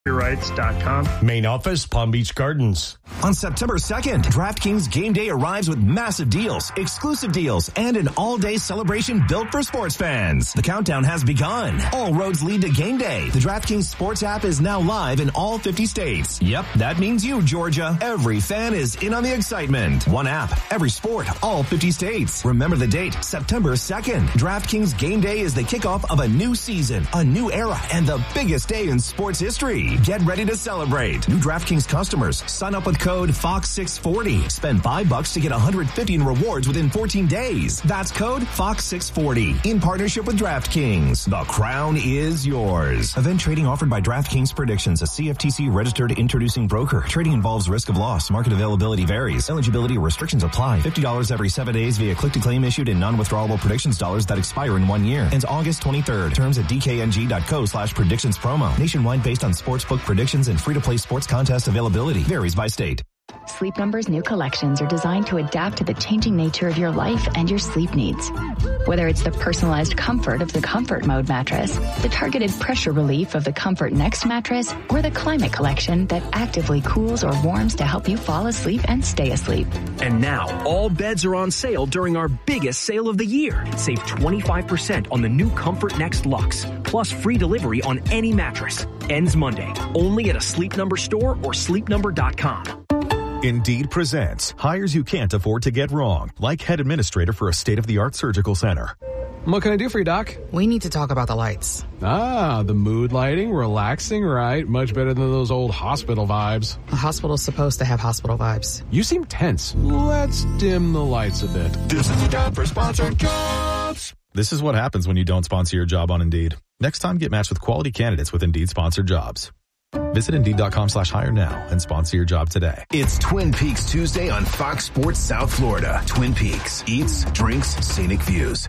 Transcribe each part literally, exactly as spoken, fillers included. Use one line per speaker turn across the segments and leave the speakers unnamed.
rights dot com.
Main office, Palm Beach Gardens.
On September second, DraftKings Game Day arrives with massive deals, exclusive deals, and an all-day celebration built for sports fans. The countdown has begun. All roads lead to Game Day. The DraftKings Sports app is now live in all fifty states. Yep, that means you, Georgia. Every fan is in on the excitement. One app, every sport, all fifty states. Remember the date, September second. DraftKings Game Day is the kickoff of a new season, a new era, and the biggest day in sports history. Get ready to celebrate. New DraftKings customers, sign up with code Fox six forty. Spend five bucks to get one hundred fifty in rewards within fourteen days. That's code Fox six forty in partnership with DraftKings. The crown is yours. Event trading offered by DraftKings Predictions, a C F T C registered introducing broker. Trading involves risk of loss. Market availability varies. Eligibility restrictions apply. fifty dollars every seven days via click-to-claim issued in non-withdrawable predictions dollars that expire in one year. Ends August twenty-third. Terms at dkng.co slash predictions promo. Nationwide based on sportsbook predictions and free-to-play sports contest availability. Varies by state.
Sleep Number's new collections are designed to adapt to the changing nature of your life and your sleep needs. Whether it's the personalized comfort of the Comfort Mode mattress, the targeted pressure relief of the Comfort Next mattress, or the Climate Collection that actively cools or warms to help you fall asleep and stay asleep.
And now, all beds are on sale during our biggest sale of the year. Save twenty-five percent on the new Comfort Next Luxe, plus free delivery on any mattress. Ends Monday, only at a Sleep Number store or sleep number dot com.
Indeed presents hires you can't afford to get wrong, like head administrator for a state-of-the-art surgical center.
What can I do for you, Doc?
We need to talk about the lights.
Ah, the mood lighting, relaxing, right? Much better than those old hospital vibes.
A hospital's supposed to have hospital vibes.
You seem tense. Let's dim the lights a bit.
This is time for sponsored jobs. This is what happens when you don't sponsor your job on Indeed. Next time, get matched with quality candidates with Indeed sponsored jobs. Visit Indeed.com slash hire now and sponsor your job today.
It's Twin Peaks Tuesday on Fox Sports South Florida. Twin Peaks. Eats, drinks, scenic views.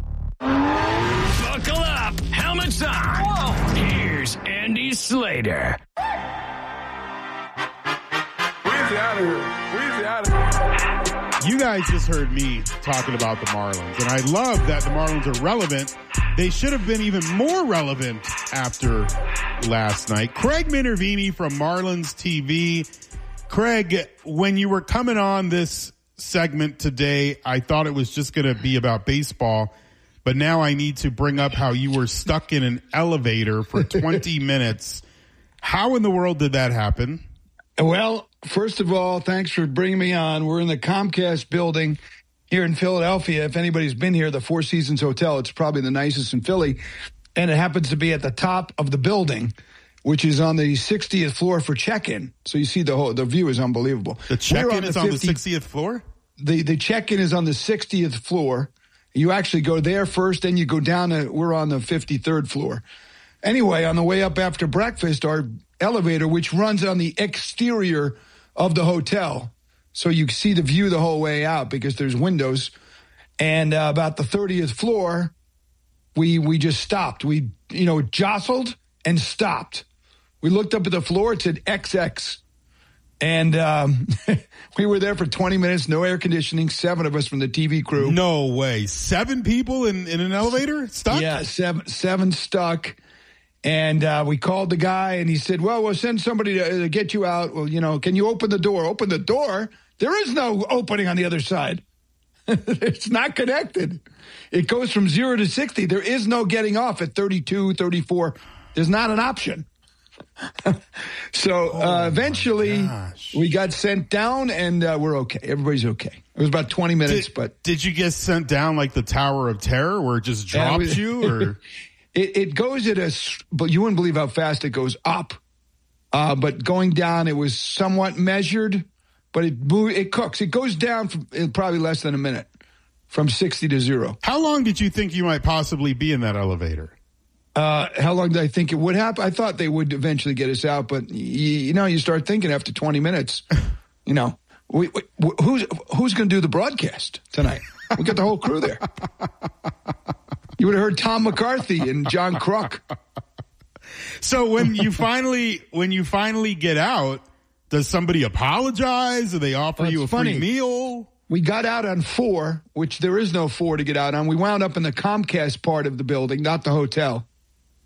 Buckle up. Helmets on. Whoa. Here's Andy Slater.
Weezy out of here. Weezy out of here. You guys just heard me talking about the Marlins, and I love that the Marlins are relevant. They should have been even more relevant after last night. Craig Minervini from Marlins T V. Craig, when you were coming on this segment today, I thought it was just going to be about baseball, but now I need to bring up how you were stuck in an elevator for twenty minutes. How in the world did that happen?
Well, first of all, thanks for bringing me on. We're in the Comcast building here in Philadelphia. If anybody's been here, the Four Seasons Hotel, it's probably the nicest in Philly. And it happens to be at the top of the building, which is on the sixtieth floor for check-in. So you see the whole, the view is unbelievable.
The check-in is on the sixtieth floor?
The, the check-in is on the sixtieth floor. You actually go there first, then you go down to, we're on the fifty-third floor. Anyway, on the way up after breakfast, our elevator, which runs on the exterior of the hotel, so you see the view the whole way out because there's windows. And uh, about the thirtieth floor, we we just stopped. We, you know, jostled and stopped. We looked up at the floor. It said X X. And um, we were there for twenty minutes, no air conditioning, seven of us from the T V crew.
No way. Seven people in, in an elevator stuck?
Yeah, seven, seven stuck. And uh, we called the guy, and he said, well, we'll send somebody to, to get you out. Well, you know, can you open the door? Open the door? There is no opening on the other side. It's not connected. It goes from zero to sixty. There is no getting off at thirty-two, thirty-four. There's not an option. So uh, eventually we got sent down, and uh, we're okay. Everybody's okay. It was about twenty minutes.
Did,
but
did you get sent down like the Tower of Terror where it just drops was, you? Or
it, it goes at a, but you wouldn't believe how fast it goes up. Uh, but going down, it was somewhat measured, but it it cooks. It goes down for in probably less than a minute from sixty to zero.
How long did you think you might possibly be in that elevator?
Uh, how long did I think it would happen? I thought they would eventually get us out, but you, you know, you start thinking after twenty minutes, you know, we, we, who's who's going to do the broadcast tonight? We got the whole crew there. You would have heard Tom McCarthy and John Kruk.
So when you finally when you finally get out, does somebody apologize? Do they offer
well,
you a
funny.
free meal?
We got out on four, which there is no four to get out on. We wound up in the Comcast part of the building, not the hotel.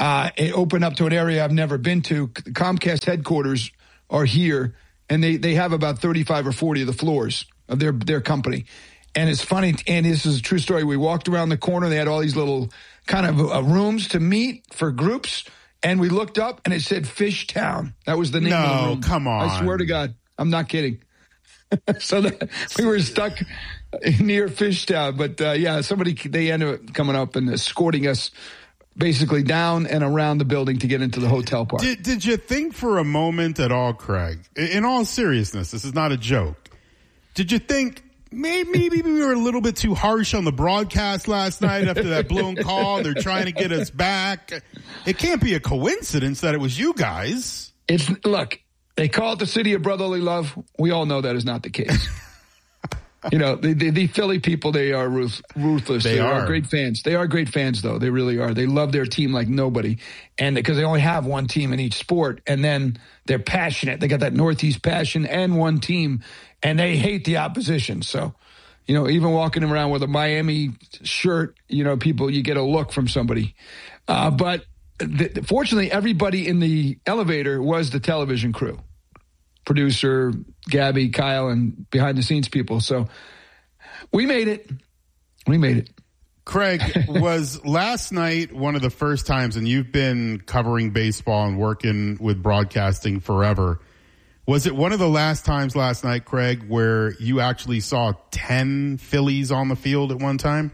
Uh, it opened up to an area I've never been to. Comcast headquarters are here, and they, they have about thirty-five or forty of the floors of their, their company. And it's funny, and this is a true story. We walked around the corner. They had all these little kind of uh, rooms to meet for groups. And we looked up, and it said Fishtown. That was the name
no,
of the room.
No, come on.
I swear to God. I'm not kidding. So that, we were stuck near Fishtown. But, uh, yeah, somebody, they ended up coming up and escorting us basically down and around the building to get into the hotel part.
Did, did you think for a moment at all, Craig, in all seriousness, this is not a joke, did you think maybe, maybe we were a little bit too harsh on the broadcast last night after that blown call? They're trying to get us back. It can't be a coincidence that it was you guys.
It's look, they call it the city of brotherly love. We all know that is not the case. You know, the, the, the Philly people, they are ruth, ruthless.
They,
they
are.
are great fans. They are great fans, though. They really are. They love their team like nobody. And because they only have one team in each sport, and then they're passionate. They got that Northeast passion and one team, and they hate the opposition. So, you know, even walking around with a Miami shirt, you know, people, you get a look from somebody. Uh, but th- fortunately, everybody in the elevator was the television crew. Producer, Gabby, Kyle, and behind-the-scenes people. So we made it. We made it.
Craig, was last night one of the first times, and you've been covering baseball and working with broadcasting forever, was it one of the last times last night, Craig, where you actually saw ten Phillies on the field at one time?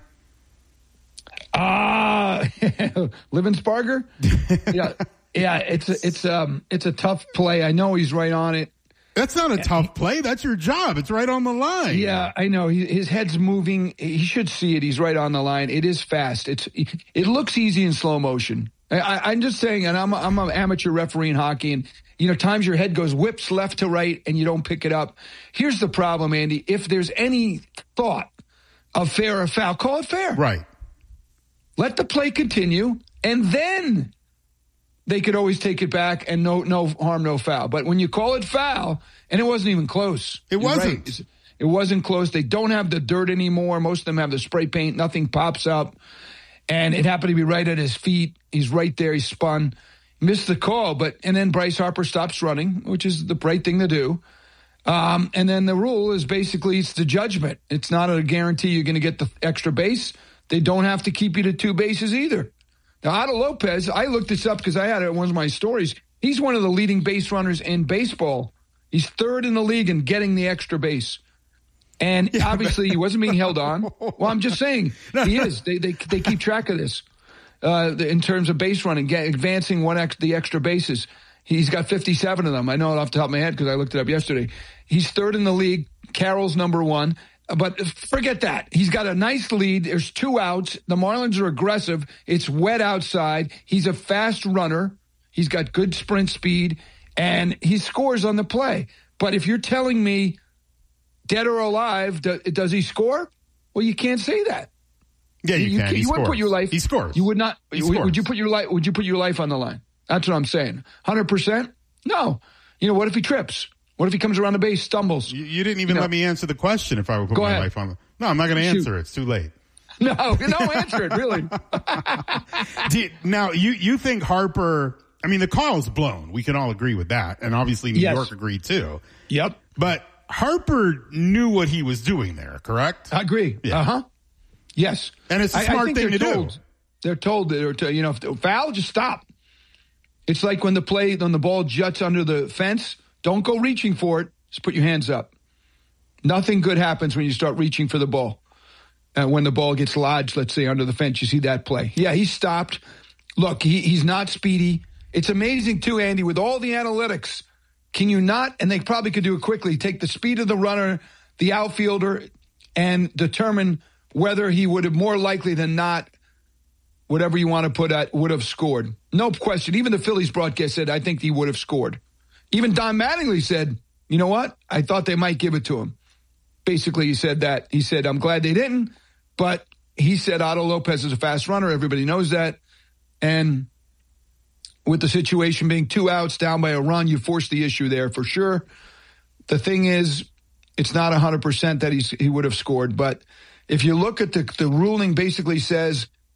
Ah, uh, Livensparger? Yeah. Yeah, it's a, it's um it's a tough play. I know he's right on it.
That's not a tough play. That's your job. It's right on the line.
Yeah, I know. He, his head's moving. He should see it. He's right on the line. It is fast. It's it looks easy in slow motion. I, I'm just saying, and I'm a, I'm an amateur referee in hockey, and you know, times your head goes whips left to right, and you don't pick it up. Here's the problem, Andy. If there's any thought of fair or foul, call it fair.
Right.
Let the play continue, and then they could always take it back and no no harm, no foul. But when you call it foul, and it wasn't even close.
It wasn't.
Right. It wasn't close. They don't have the dirt anymore. Most of them have the spray paint. Nothing pops up. And it happened to be right at his feet. He's right there. He spun. Missed the call. But and then Bryce Harper stops running, which is the right thing to do. Um, and then the rule is basically it's the judgment. It's not a guarantee you're going to get the extra base. They don't have to keep you to two bases either. Now, Otto Lopez, I looked this up because I had it in one of my stories. He's one of the leading base runners in baseball. He's third in the league in getting the extra base. And yeah, obviously, he wasn't being held on. Well, I'm just saying, he is. They they they keep track of this uh, in terms of base running, get, advancing one ex, the extra bases. He's got fifty-seven of them. I know it off the top of my head because I looked it up yesterday. He's third in the league. Carroll's number one. But forget that. He's got a nice lead. There's two outs. The Marlins are aggressive. It's wet outside. He's a fast runner. He's got good sprint speed, and he scores on the play. But if you're telling me, dead or alive, do, does he score? Well, you can't say that.
Yeah, you, you can. He
you
scores.
Wouldn't put your life.
He scores.
You would not.
He
would,
scores.
would you put your life? Would you put your life on the line? That's what I'm saying. one hundred percent? No. You know, what if he trips? What if he comes around the base, stumbles?
You, you didn't even
you know,
let me answer the question if I would put
go
my
ahead.
life on the... No, I'm not going to answer it. It's too late.
No, no, answer it, really.
Do you, now, you, you think Harper... I mean, the call is blown. We can all agree with that. And obviously New
yes.
York agreed too.
Yep.
But Harper knew what he was doing there, correct?
I agree.
Yeah.
Uh-huh. Yes.
And it's a
I,
smart
I think
thing to
told,
do.
They're told that, or to, you know, if foul, just stop. It's like when the play, when the ball juts under the fence, don't go reaching for it. Just put your hands up. Nothing good happens when you start reaching for the ball. Uh, when the ball gets lodged, let's say, under the fence, you see that play. Yeah, he stopped. Look, he, he's not speedy. It's amazing, too, Andy, with all the analytics. Can you not, and they probably could do it quickly, take the speed of the runner, the outfielder, and determine whether he would have more likely than not, whatever you want to put at, would have scored. No question. Even the Phillies broadcast said, I think he would have scored. Even Don Mattingly said, you know what? I thought they might give it to him. Basically, he said that. He said, I'm glad they didn't. But he said Otto Lopez is a fast runner. Everybody knows that. And with the situation being two outs down by a run, you force the issue there for sure. The thing is, it's not one hundred percent that he's, he would have scored. But if you look at the, the ruling basically says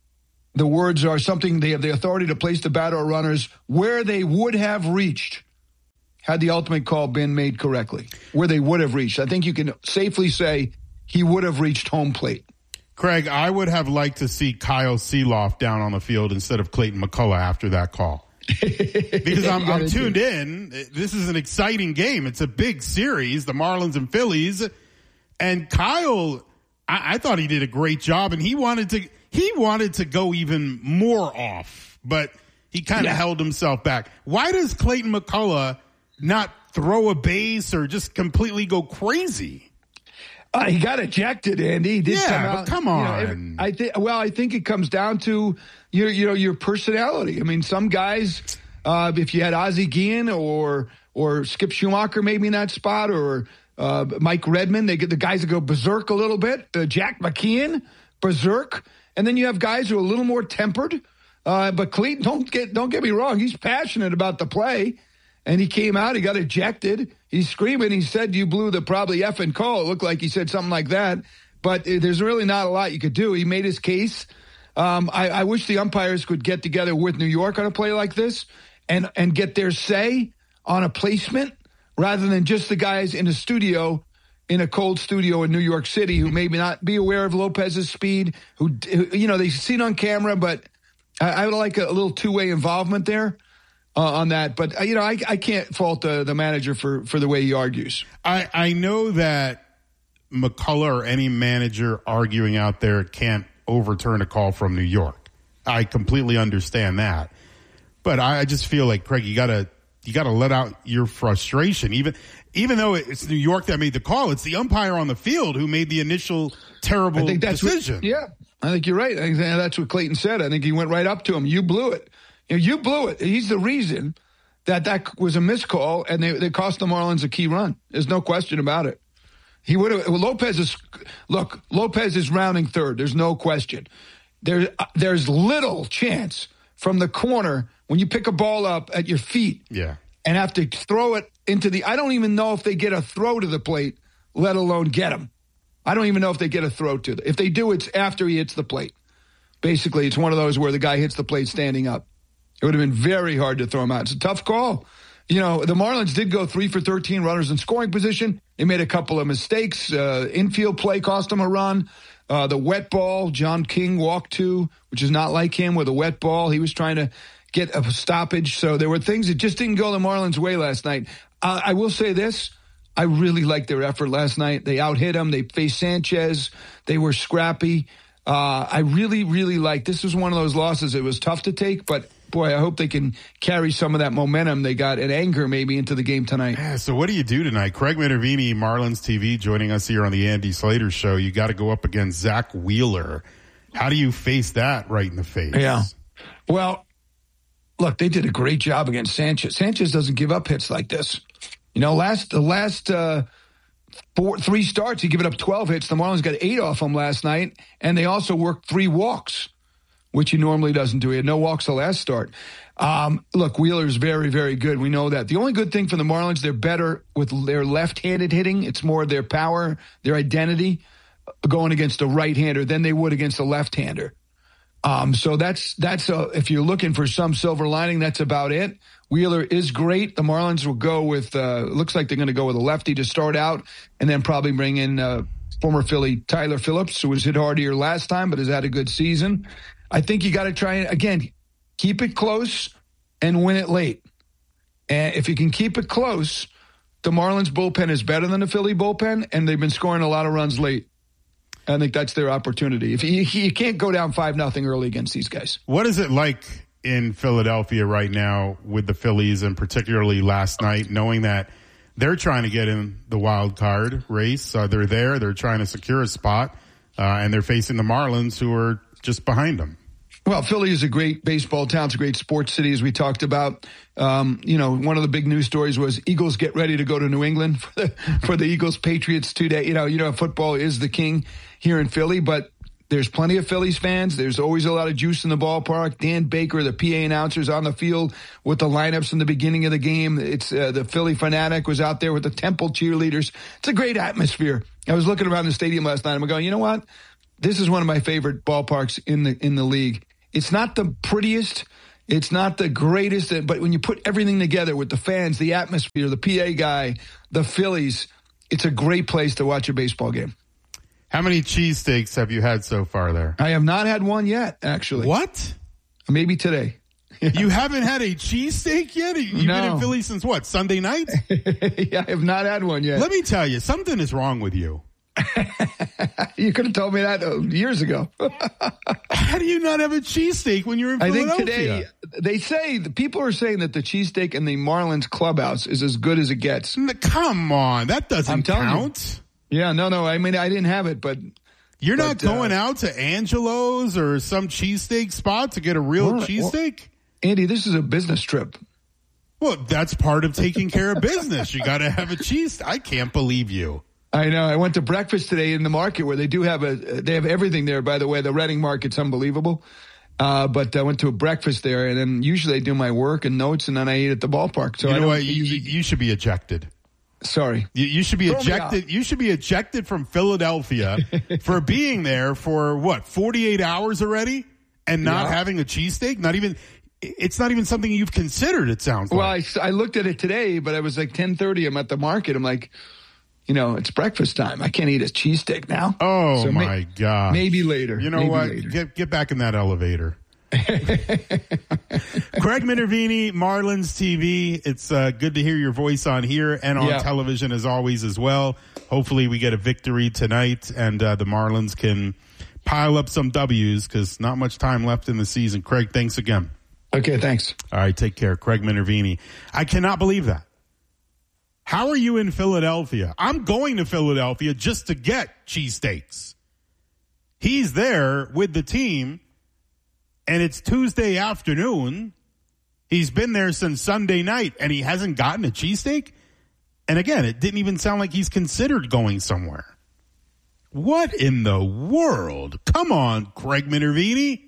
The words are something they have the authority to place the batter or runners where they would have reached had the ultimate call been made correctly, where they would have reached. I think you can safely say he would have reached home plate.
Craig, I would have liked to see Kyle Seeloff down on the field instead of Clayton McCullough after that call. Because I'm, I'm tuned in. This is an exciting game. It's a big series, the Marlins and Phillies. And Kyle, I, I thought he did a great job, and he wanted to he wanted to go even more off, but he kind of yeah. held himself back. Why does Clayton McCullough not throw a base or just completely go crazy?
Uh, he got ejected, Andy. He did
yeah,
come out,
but come on.
You know, I think. Well, I think it comes down to your, you know, your personality. I mean, some guys, uh, if you had Ozzie Guillen or or Skip Schumacher maybe in that spot, or uh, Mike Redmond, they get the guys that go berserk a little bit. Uh, Jack McKeon, berserk, and then you have guys who are a little more tempered. Uh, but Clayton, don't get don't get me wrong, he's passionate about the play. And he came out, he got ejected. He's screaming. He said, you blew the probably effing call. It looked like he said something like that. But there's really not a lot you could do. He made his case. Um, I, I wish the umpires could get together with New York on a play like this and, and get their say on a placement rather than just the guys in a studio, in a cold studio in New York City who maybe not be aware of Lopez's speed, who, who you know, they see it on camera, but I, I would like a, a little two-way involvement there. Uh, on that, but uh, you know, I, I can't fault the, the manager for, for the way he argues.
I, I know that McCullough or any manager arguing out there can't overturn a call from New York. I completely understand that, but I, I just feel like, Craig, you gotta you gotta let out your frustration. Even even though it's New York that made the call, it's the umpire on the field who made the initial terrible
I think that's
decision.
What, yeah, I think you're right. I think that's what Clayton said. I think he went right up to him. You blew it. You know, you blew it. He's the reason that that was a miscall, and they, they cost the Marlins a key run. There's no question about it. He would have. Well, Lopez is look. Lopez is rounding third. There's no question. There, there's little chance from the corner when you pick a ball up at your feet,
yeah,
and have to throw it into the. I don't even know if they get a throw to the plate, let alone get him. I don't even know if they get a throw to the. If they do, it's after he hits the plate. Basically, it's one of those where the guy hits the plate standing up. It would have been very hard to throw him out. It's a tough call. You know, the Marlins did go three for thirteen runners in scoring position. They made a couple of mistakes. Uh, infield play cost them a run. Uh, the wet ball, John King walked to, which is not like him with a wet ball. He was trying to get a stoppage. So there were things that just didn't go the Marlins' way last night. Uh, I will say this. I really liked their effort last night. They out-hit him. They faced Sanchez. They were scrappy. Uh, I really, really liked. This was one of those losses. It was tough to take, but boy, I hope they can carry some of that momentum they got and anger maybe into the game tonight.
Yeah, so what do you do tonight? Craig Minervini, Marlins T V, joining us here on the Andy Slater Show. You got to go up against Zach Wheeler. How do you face that right in the face?
Yeah. Well, look, they did a great job against Sanchez. Sanchez doesn't give up hits like this. You know, last the last uh, four, three starts, he given up twelve hits. The Marlins got eight off him last night, and they also worked three walks, which he normally doesn't do. He had no walks the last start. Um, look, Wheeler's very, very good. We know that. The only good thing for the Marlins, they're better with their left-handed hitting. It's more their power, their identity going against a right-hander than they would against a left-hander. Um, so that's, that's a, if you're looking for some silver lining, that's about it. Wheeler is great. The Marlins will go with, uh, looks like they're going to go with a lefty to start out and then probably bring in uh, former Philly Tyler Phillips, who was hit hard here last time but has had a good season. I think you got to try and, again, keep it close and win it late. And if you can keep it close, the Marlins bullpen is better than the Philly bullpen, and they've been scoring a lot of runs late. I think that's their opportunity. If you, you can't go down five nothing early against these guys.
What is it like in Philadelphia right now with the Phillies, and particularly last night, knowing that they're trying to get in the wild card race? Uh, they're there. They're trying to secure a spot, uh, and they're facing the Marlins, who are just behind them.
Well, Philly is a great baseball town. It's a great sports city, as we talked about. Um, you know, one of the big news stories was Eagles get ready to go to New England for the, for the Eagles-Patriots today. You know, you know, football is the king here in Philly, but there's plenty of Phillies fans. There's always a lot of juice in the ballpark. Dan Baker, the P A announcer's on the field with the lineups in the beginning of the game. It's uh, the Philly Fanatic was out there with the Temple cheerleaders. It's a great atmosphere. I was looking around the stadium last night and I'm going, you know what? This is one of my favorite ballparks in the in the league. It's not the prettiest. It's not the greatest. But when you put everything together with the fans, the atmosphere, the P A guy, the Phillies, it's a great place to watch a baseball game.
How many cheesesteaks have you had so far there?
I have not had one yet, actually.
What?
Maybe today. Yeah.
You haven't had a cheesesteak yet? You've
no.
been in Philly since what, Sunday night?
Yeah, I have not had one yet.
Let me tell you, something is wrong with you.
You could have told me that years ago.
How do you not have a cheesesteak when you're in Philadelphia?
I think today, they say, the people are saying that the cheesesteak in the Marlins clubhouse is as good as it gets.
Come on, that doesn't
I'm
count.
You. Yeah, no, no, I mean, I didn't have it, but...
You're
but,
not going
uh,
out to Angelo's or some cheesesteak spot to get a real well, cheesesteak? Well,
Andy, this is a business trip.
Well, that's part of taking care of business. You got to have a cheese. I can't believe you.
I know. I went to breakfast today in the market where they do have a, they have everything there, by the way. The Reading market's unbelievable. Uh, but I went to a breakfast there, and then usually I do my work and notes, and then I eat at the ballpark. So
you
I
know
don't
what? You,
usually...
you should be ejected.
Sorry.
You, you should be
Throw
ejected. You should be ejected from Philadelphia for being there for what, forty-eight hours already and not
yeah.
having a cheesesteak? Not even, it's not even something you've considered, it sounds
well,
like.
Well, I, I looked at it today, but it was like ten thirty. I'm at the market. I'm like, you know, it's breakfast time. I can't eat a cheesesteak now.
Oh,
so
my
may,
God.
Maybe later.
You know
maybe
what?
Later.
Get get back in that elevator. Craig Minervini, Marlins T V. It's uh, good to hear your voice on here and on
yeah.
television as always as well. Hopefully we get a victory tonight and uh, the Marlins can pile up some W's because not much time left in the season. Craig, thanks again.
Okay, thanks.
All right, take care. Craig Minervini. I cannot believe that. How are you in Philadelphia? I'm going to Philadelphia just to get cheesesteaks. He's there with the team. And it's Tuesday afternoon. He's been there since Sunday night, and he hasn't gotten a cheesesteak? And again, it didn't even sound like he's considered going somewhere. What in the world? Come on, Craig Minervini.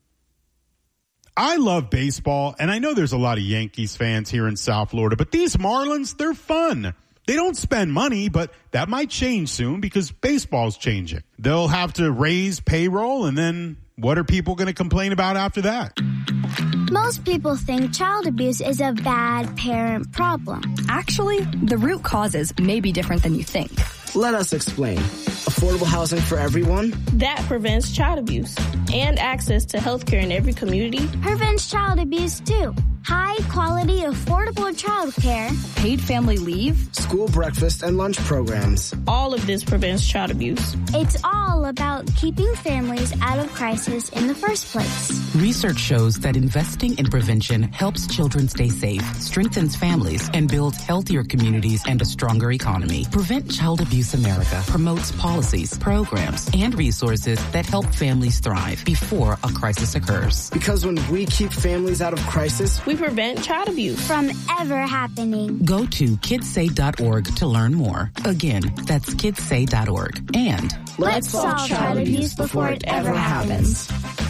I love baseball, and I know there's a lot of Yankees fans here in South Florida, but these Marlins, they're fun. They don't spend money, but that might change soon because baseball's changing. They'll have to raise payroll, and then... what are people going to complain about after that?
Most people think child abuse is a bad parent problem.
Actually, the root causes may be different than you think.
Let us explain. Affordable housing for everyone?
That prevents child abuse. And access to health care in every community.
Prevents child abuse, too. High quality, affordable child care.
Paid family leave.
School breakfast and lunch programs.
All of this prevents child abuse.
It's all about keeping families out of crisis in the first place.
Research shows that investing in prevention helps children stay safe, strengthens families, and builds healthier communities and a stronger economy. Prevent Child Abuse America promotes policies, programs, and resources that help families thrive before a crisis occurs.
Because when we keep families out of crisis,
we prevent child abuse
from ever happening.
Go to kids say dot org to learn more. Again, that's kids say dot org. And
let's solve child abuse before it ever happens.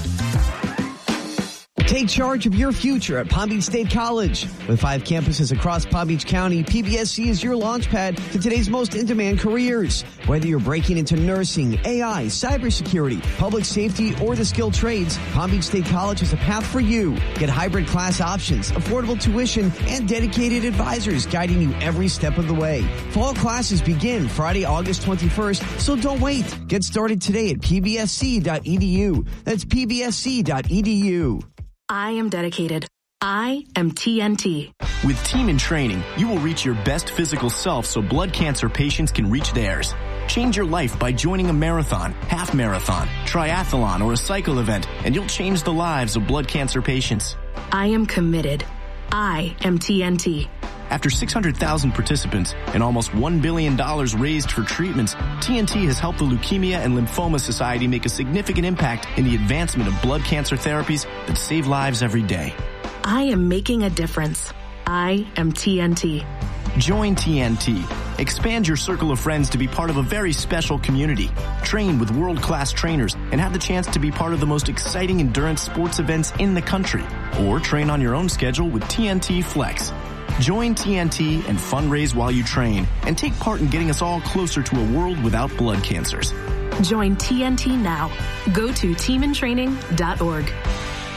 Take charge of your future at Palm Beach State College. With five campuses across Palm Beach County, P B S C is your launchpad to today's most in-demand careers. Whether you're breaking into nursing, A I, cybersecurity, public safety, or the skilled trades, Palm Beach State College has a path for you. Get hybrid class options, affordable tuition, and dedicated advisors guiding you every step of the way. Fall classes begin Friday, August twenty-first, so don't wait. Get started today at p b s c dot e d u. That's p b s c dot e d u.
I am dedicated. I am T N T.
With Team in Training, you will reach your best physical self so blood cancer patients can reach theirs. Change your life by joining a marathon, half marathon, triathlon, or a cycle event, and you'll change the lives of blood cancer patients.
I am committed. I am T N T.
After six hundred thousand participants and almost one billion dollars raised for treatments, T N T has helped the Leukemia and Lymphoma Society make a significant impact in the advancement of blood cancer therapies that save lives every day.
I am making a difference. I am T N T.
Join T N T. Expand your circle of friends to be part of a very special community. Train with world-class trainers and have the chance to be part of the most exciting endurance sports events in the country. Or train on your own schedule with T N T Flex. Join T N T and fundraise while you train and take part in getting us all closer to a world without blood cancers.
Join T N T now. Go to team in training dot org.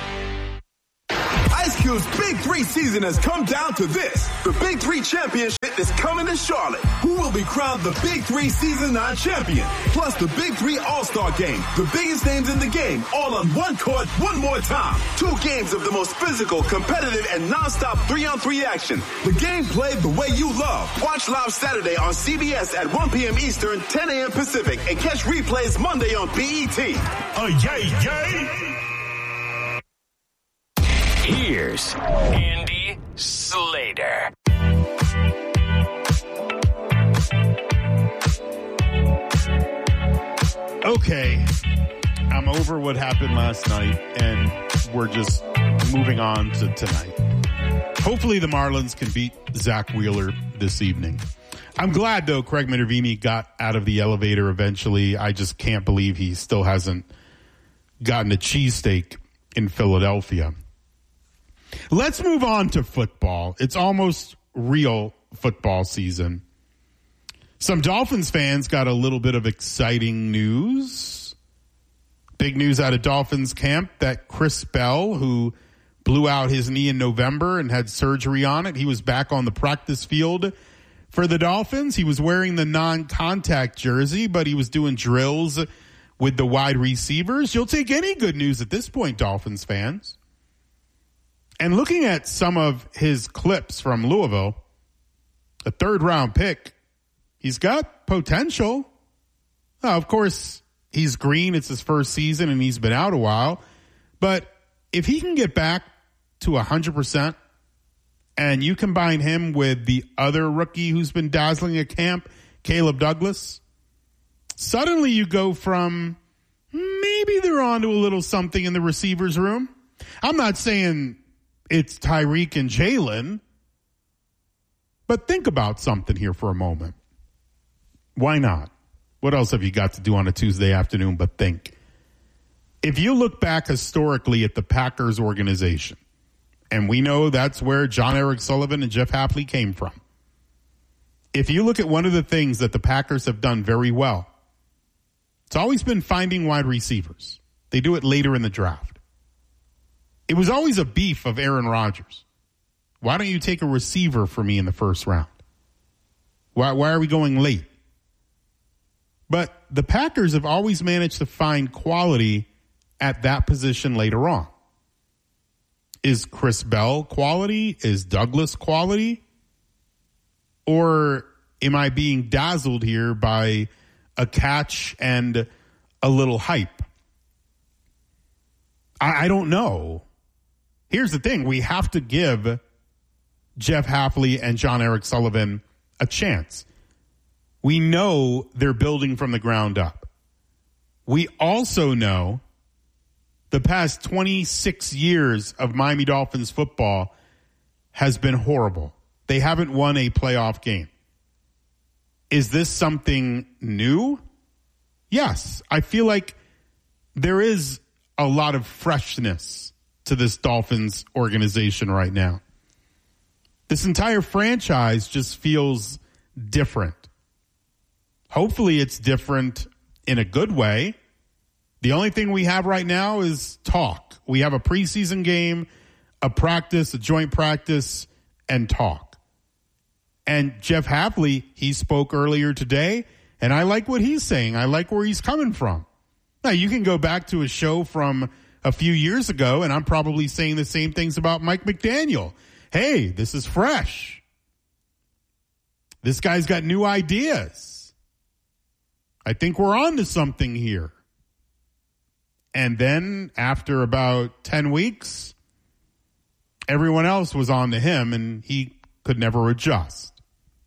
Barbecue Big Three season has come down to this. The Big Three Championship is coming to Charlotte. Who will be crowned the Big Three Season nine champion? Plus the Big Three All-Star Game. The biggest names in the game, all on one court, one more time. Two games of the most physical, competitive, and non-stop three-on-three action. The game played the way you love. Watch live Saturday on C B S at one p.m. Eastern, ten a.m. Pacific, and catch replays Monday on B E T.
Oh, yay, yay! Here's Andy Slater.
Okay, I'm over what happened last night, and we're just moving on to tonight. Hopefully the Marlins can beat Zach Wheeler this evening. I'm glad, though, Craig Minervini got out of the elevator eventually. I just can't believe he still hasn't gotten a cheesesteak in Philadelphia. Let's move on to football. It's almost real football season. Some Dolphins fans got a little bit of exciting news. Big news out of Dolphins camp that Chris Bell, who blew out his knee in November and had surgery on it, he was back on the practice field for the Dolphins. He was wearing the non-contact jersey, but he was doing drills with the wide receivers. You'll take any good news at this point, Dolphins fans. And looking at some of his clips from Louisville, a third-round pick, he's got potential. Now, of course, he's green. It's his first season, and he's been out a while. But if he can get back to one hundred percent, and you combine him with the other rookie who's been dazzling at camp, Caleb Douglas, suddenly you go from maybe they're on to a little something in the receivers room. I'm not saying it's Tyreek and Jalen, but think about something here for a moment. Why not? What else have you got to do on a Tuesday afternoon but think? If you look back historically at the Packers organization, and we know that's where John Eric Sullivan and Jeff Hafley came from. If you look at one of the things that the Packers have done very well, it's always been finding wide receivers. They do it later in the draft. It was always a beef of Aaron Rodgers. Why don't you take a receiver for me in the first round? Why, why are we going late? But the Packers have always managed to find quality at that position later on. Is Chris Bell quality? Is Douglas quality? Or am I being dazzled here by a catch and a little hype? I, I don't know. Here's the thing. We have to give Jeff Hafley and John Eric Sullivan a chance. We know they're building from the ground up. We also know the past twenty-six years of Miami Dolphins football has been horrible. They haven't won a playoff game. Is this something new? Yes. I feel like there is a lot of freshness to this Dolphins organization right now. This entire franchise just feels different. Hopefully it's different in a good way. The only thing we have right now is talk. We have a preseason game, a practice, a joint practice, and talk. And Jeff Hafley, he spoke earlier today, and I like what he's saying. I like where he's coming from. Now, you can go back to a show from a few years ago, and I'm probably saying the same things about Mike McDaniel. Hey, this is fresh. This guy's got new ideas. I think we're on to something here. And then after about ten weeks, everyone else was on to him, and he could never adjust.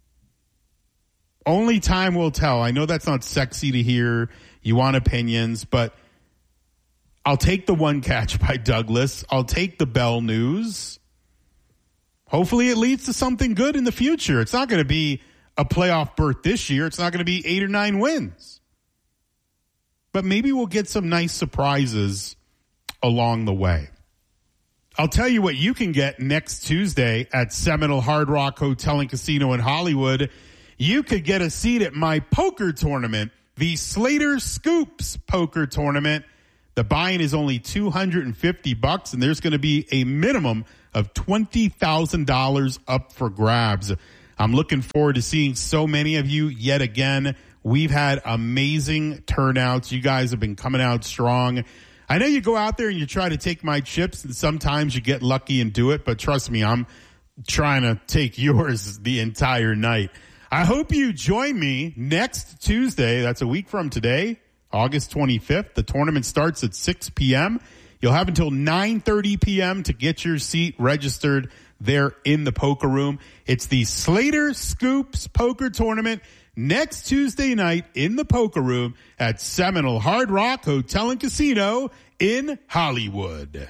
Only time will tell. I know that's not sexy to hear. You want opinions, but I'll take the one catch by Douglas. I'll take the Bell news. Hopefully it leads to something good in the future. It's not going to be a playoff berth this year. It's not going to be eight or nine wins. But maybe we'll get some nice surprises along the way. I'll tell you what you can get next Tuesday at Seminole Hard Rock Hotel and Casino in Hollywood. You could get a seat at my poker tournament, the Slater Scoops Poker Tournament. The buy-in is only two hundred fifty bucks, and there's going to be a minimum of twenty thousand dollars up for grabs. I'm looking forward to seeing so many of you yet again. We've had amazing turnouts. You guys have been coming out strong. I know you go out there and you try to take my chips, and sometimes you get lucky and do it, but trust me, I'm trying to take yours the entire night. I hope you join me next Tuesday. That's a week from today, August twenty-fifth. The tournament starts at six p.m. You'll have until nine thirty p.m. to get your seat registered there in the poker room. It's the Slater Scoops Poker Tournament next Tuesday night in the poker room at Seminole Hard Rock Hotel and Casino in Hollywood.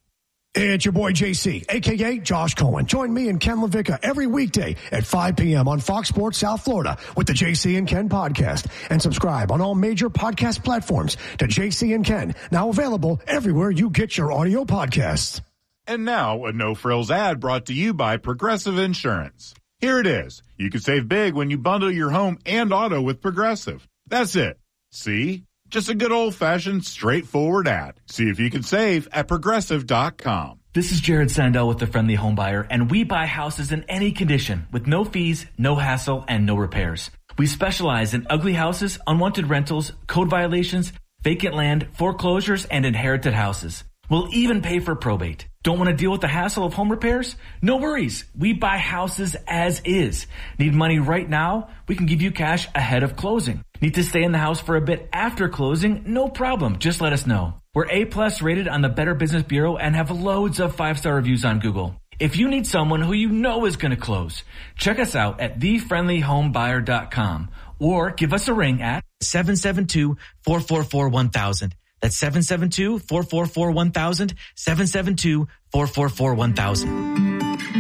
It's your boy J C, a k a. Josh Cohen. Join me and Ken LaVicka every weekday at five p.m. on Fox Sports South Florida with the J C and Ken podcast. And subscribe on all major podcast platforms to J C and Ken, now available everywhere you get your audio podcasts.
And now, a no-frills ad brought to you by Progressive Insurance. Here it is. You can save big when you bundle your home and auto with Progressive. That's it. See? Just a good old-fashioned, straightforward ad. See if you can save at Progressive dot com.
This is Jared Sandell with The Friendly Home Buyer, and we buy houses in any condition with no fees, no hassle, and no repairs. We specialize in ugly houses, unwanted rentals, code violations, vacant land, foreclosures, and inherited houses. We'll even pay for probate. Don't want to deal with the hassle of home repairs? No worries. We buy houses as is. Need money right now? We can give you cash ahead of closing. Need to stay in the house for a bit after closing? No problem. Just let us know. We're A-plus rated on the Better Business Bureau and have loads of five-star reviews on Google. If you need someone who you know is going to close, check us out at the friendly home buyer dot com or give us a ring at seven seven two, four four four, one thousand. That's seven seven two, four four four, one thousand, seven seven two, four four four, one thousand.